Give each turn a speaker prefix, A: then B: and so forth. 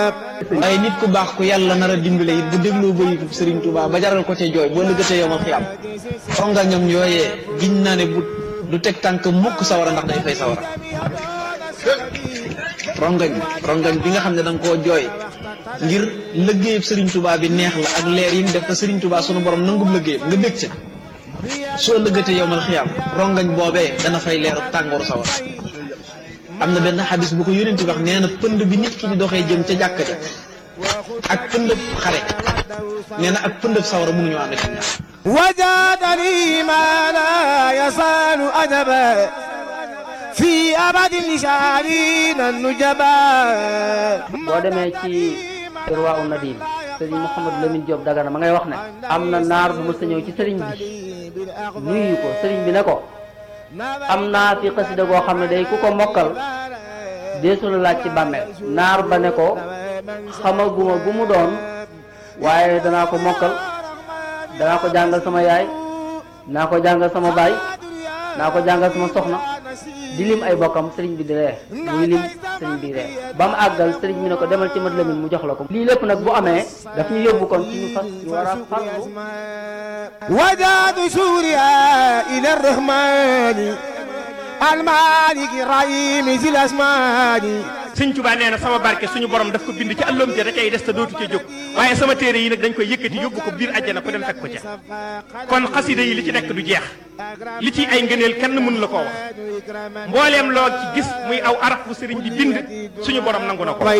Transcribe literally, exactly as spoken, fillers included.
A: waaye nit ku baax ku yàlla nar a dimbale it bu dégloo bëyitu Serigne Touba ba jaral ko ca jooy boo lëggatee yomal xiyam xonga ñoom yooyee giñ naa ne bu du teg tànk mukk sawara ndax day fay sawara rongañ rongañ bi nga xam ne da nga koo jooy ngir lëggéeyub Serigne Touba bi neex la ak leer yi mu def ko Serigne Touba sunu borom nangub lëggéeyam nga bég ca soo lëggatee yomal xiyam rongañ boobee dana fay leeru tàngooru sawara. am na benn xadis bu ko yónent wax nee na pënd bi nit ki di doxee jëm ca jàkka ja ak pëndëb xare nee na ak pëndëb sawara mënuñu ànd ci ñaar.
B: wajadani ma la yasalu adaba fi abadi lisharina nujaba.
C: boo demee ci Irwaa Nadim sëriñ Mouhamadou Lamine Diop Dagana ma ngay wax ne am na naar bu mës a ñëw ci sëriñ bi nuyu ko sëriñ bi ne ko am naa fi xasida goo xam ne day ku ko mokkal deesu la laaj ci bàmmeel. naar ba ne ko xamaguma gu mu doon waaye danaa ko mokkal danaa ko jàngal sama yaay naa ko jàngal sama baay naa ko jàngal sama soxna di lim ay bokkam sëriñ bi di ree muy lim sëriñ bi ree ba mu àggal sëriñ bi ne ko demal ci mat lamin mu jox la ko. lii lépp nag bu amee daf ñu yóbbu kon ci ñu fas ñu war a farlu.
B: wajadu suuriya ila rahmani almaliki rahimi zil asmani.
D: sëñ Tuubaa nee na sama barke suñu borom daf ko bind ci àlloom ja da cay des te dootu ca jóg waaye sama téere yi nag dañ koy yëkkati yóbbu ko biir àjjana ko dem fekk ko ca kon xasida yi li ci nekk du jeex li ci ay ngëneel kenn mënu la koo wax mbooleem loo ci gis muy aw araf bu sëriñ bi bind suñu borom nangu na ko.